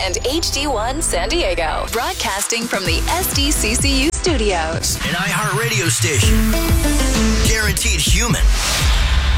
and HD1 San Diego. Broadcasting from the SDCCU studios. An iHeartRadio station. Guaranteed human.